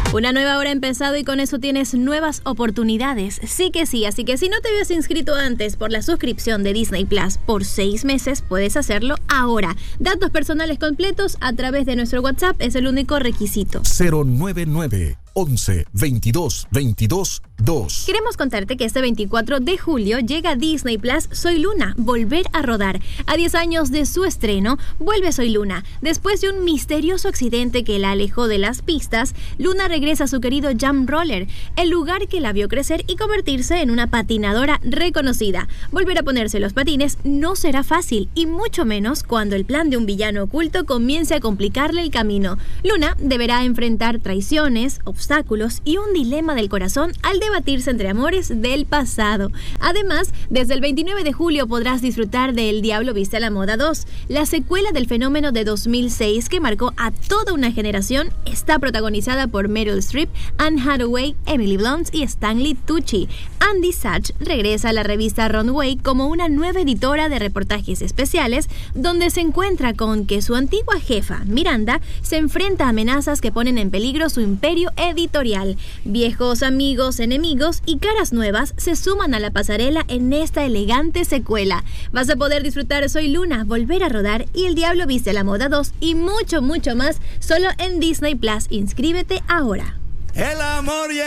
Una nueva hora ha empezado y con eso tienes nuevas oportunidades. Sí que sí, así que si no te habías inscrito antes por la suscripción de Disney Plus por 6 meses, puedes hacerlo ahora. Datos personales completos a través de nuestro WhatsApp es el único requisito. 099 11 22 22 2. Queremos contarte que este 24 de julio llega Disney Plus Soy Luna, volver a rodar. A 10 años de su estreno, vuelve Soy Luna. Después de un misterioso accidente que la alejó de las pistas, Luna regresa a su querido Jump Roller, el lugar que la vio crecer y convertirse en una patinadora reconocida. Volver a ponerse los patines no será fácil, y mucho menos cuando el plan de un villano oculto comience a complicarle el camino. Luna deberá enfrentar traiciones, obstáculos y un dilema del corazón al debatirse entre amores del pasado. Además, desde el 29 de julio podrás disfrutar de El Diablo Viste a la Moda 2, la secuela del fenómeno de 2006 que marcó a toda una generación. Está protagonizada por Meryl Streep, Anne Hathaway, Emily Blunt y Stanley Tucci. Andy Sachs regresa a la revista Runway como una nueva editora de reportajes especiales, donde se encuentra con que su antigua jefa, Miranda, se enfrenta a amenazas que ponen en peligro su imperio editorial. Viejos amigos, enemigos y caras nuevas se suman a la pasarela en esta elegante secuela. Vas a poder disfrutar Soy Luna, volver a rodar y El Diablo Viste a la Moda 2 y mucho, mucho más solo en Disney Plus. Inscríbete ahora. El amor